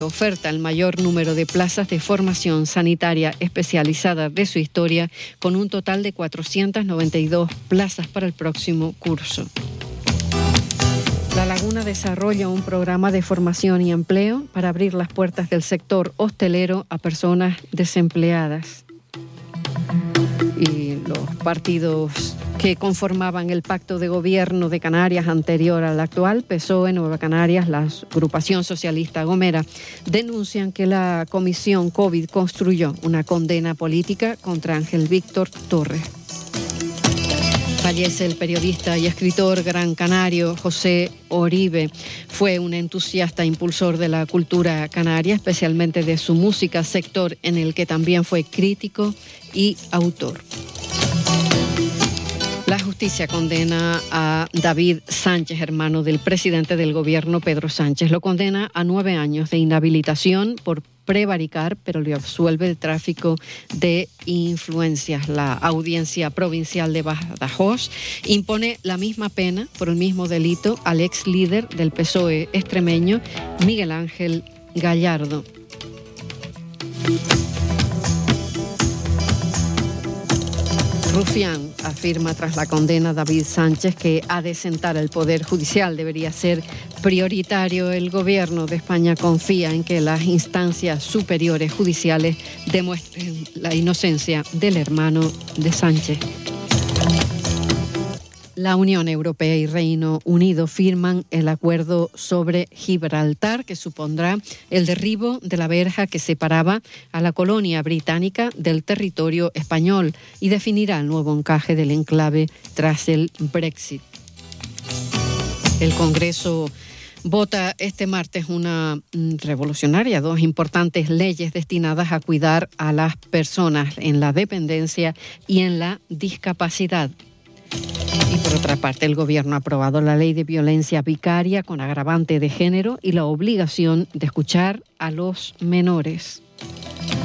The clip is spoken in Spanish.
Oferta el mayor número de plazas de formación sanitaria especializada de su historia, con un total de 492 plazas para el próximo curso. La Laguna desarrolla un programa de formación y empleo para abrir las puertas del sector hostelero a personas desempleadas. Y los partidos que conformaban el pacto de gobierno de Canarias anterior al actual, PSOE, Nueva Canarias, la agrupación socialista Gomera, denuncian que la comisión COVID construyó una condena política contra Ángel Víctor Torres. Fallece el periodista y escritor gran canario José Oribe. Fue un entusiasta impulsor de la cultura canaria, especialmente de su música, sector en el que también fue crítico y autor. La justicia condena a David Sánchez, hermano del presidente del gobierno Pedro Sánchez. Lo condena a 9 años de inhabilitación por prevaricar, pero le absuelve el tráfico de influencias. La Audiencia Provincial de Badajoz impone la misma pena por el mismo delito al ex líder del PSOE extremeño, Miguel Ángel Gallardo. Rufián afirma tras la condena a David Sánchez que ha de sentar el Poder Judicial debería ser prioritario. El Gobierno de España confía en que las instancias superiores judiciales demuestren la inocencia del hermano de Sánchez. La Unión Europea y Reino Unido firman el acuerdo sobre Gibraltar, que supondrá el derribo de la verja que separaba a la colonia británica del territorio español y definirá el nuevo encaje del enclave tras el Brexit. El Congreso vota este martes una revolucionaria, 2 importantes leyes destinadas a cuidar a las personas en la dependencia y en la discapacidad. Y por otra parte, el Gobierno ha aprobado la ley de violencia vicaria con agravante de género y la obligación de escuchar a los menores.